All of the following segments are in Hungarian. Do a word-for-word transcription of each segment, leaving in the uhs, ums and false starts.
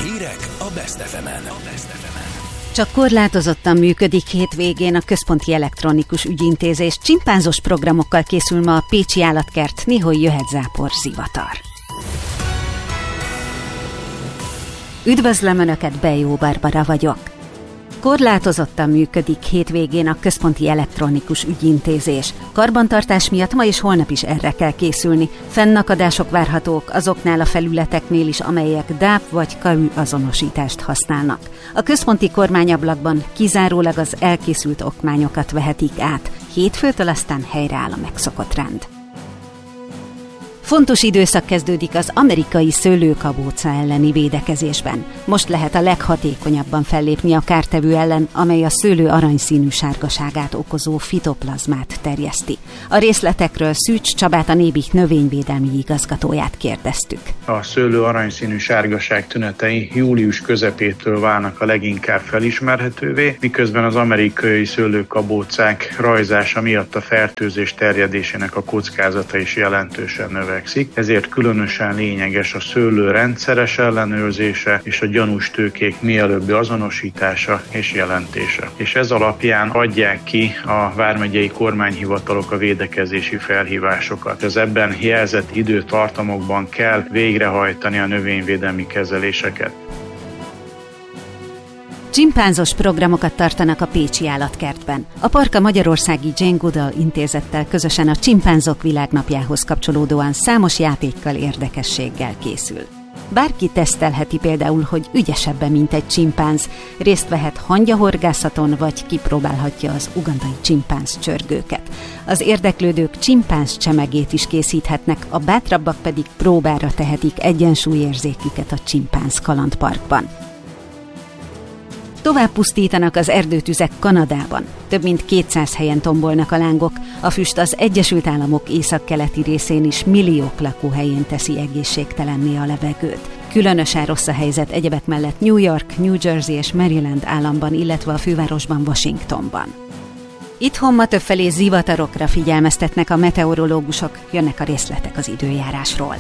Hírek a Best ef emen. Csak korlátozottan működik hétvégén a Központi Elektronikus Ügyintézés. Csimpánzos programokkal készül ma a Pécsi Állatkert, néhol jöhet zápor, zivatar. Üdvözlöm Önöket, Bejó Barbara vagyok. Korlátozottan működik hétvégén a Központi Elektronikus Ügyintézés. Karbantartás miatt ma és holnap is erre kell készülni. Fennakadások várhatók azoknál a felületeknél is, amelyek dáp vagy ká ü azonosítást használnak. A központi kormányablakban kizárólag az elkészült okmányokat vehetik át. Hétfőtől aztán helyreáll a megszokott rend. Fontos időszak kezdődik az amerikai szőlőkabóca elleni védekezésben. Most lehet a leghatékonyabban fellépni a kártevő ellen, amely a szőlő aranyszínű sárgaságát okozó fitoplazmát terjeszti. A részletekről Szűcs Csabát, a Nébik növényvédelmi igazgatóját kérdeztük. A szőlő aranyszínű sárgaság tünetei július közepétől válnak a leginkább felismerhetővé, miközben az amerikai szőlőkabócák rajzása miatt a fertőzés terjedésének a kockázata is jelentősen növekszik. Ezért különösen lényeges a szőlő rendszeres ellenőrzése és a gyanús tőkék mielőbbi azonosítása és jelentése. És ez alapján adják ki a vármegyei kormányhivatalok a védekezési felhívásokat. Az ebben jelzett időtartamokban kell végrehajtani a növényvédelmi kezeléseket. Csimpánzos programokat tartanak a Pécsi Állatkertben. A park a Magyarországi Jane Goodall intézettel közösen a Csimpánzok világnapjához kapcsolódóan számos játékkal, érdekességgel készül. Bárki tesztelheti például, hogy ügyesebben, mint egy csimpánz, részt vehet hangyahorgászaton, vagy kipróbálhatja az ugandai csimpánz csörgőket. Az érdeklődők csimpánz csemegét is készíthetnek, a bátrabbak pedig próbára tehetik egyensúlyérzéküket a csimpánz kalandparkban. Tovább pusztítanak az erdőtüzek Kanadában. Több mint kétszáz helyen tombolnak a lángok. A füst az Egyesült Államok északkeleti részén is milliók lakóhelyén teszi egészségtelenné a levegőt. Különösen rossz a helyzet egyebek mellett New York, New Jersey és Maryland államban, illetve a fővárosban, Washingtonban. Itthon ma többfelé zivatarokra figyelmeztetnek a meteorológusok, jönnek a részletek az időjárásról.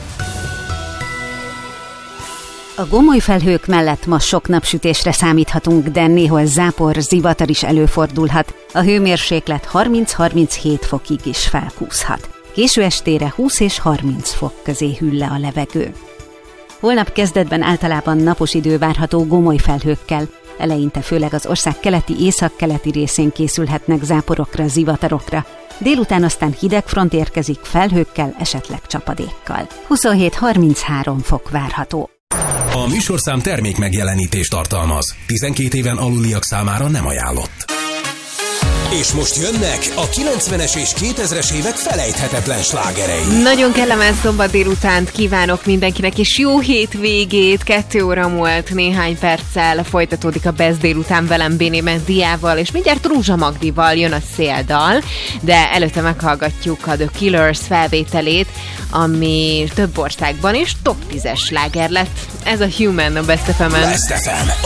A gomoly felhők mellett ma sok napsütésre számíthatunk, de néhol zápor, zivatar is előfordulhat. A hőmérséklet harminc-harminchét fokig is felkúszhat. Késő estére húsz és harminc fok közé hűl le a levegő. Holnap kezdetben általában napos idő várható gomoly felhőkkel. Eleinte főleg az ország keleti, északkeleti részén készülhetnek záporokra, zivatarokra. Délután aztán hideg front érkezik felhőkkel, esetleg csapadékkal. huszonhét-harminchárom fok várható. A műsorszám termék megjelenítést tartalmaz. tizenkét éven aluliak számára nem ajánlott. És most jönnek a kilencvenes és kétezres évek felejthetetlen slágerei. Nagyon kellemes szombat délutánt kívánok mindenkinek, és jó hétvégét. Kettő óra múlt néhány perccel folytatódik a Best délután velem, Béné Mendiával, és mindjárt Rózsa Magdival jön a széldal, de előtte meghallgatjuk a The Killers felvételét, ami több országban is top tízes sláger lett. Ez a Human a Best ef emen. Best ef em.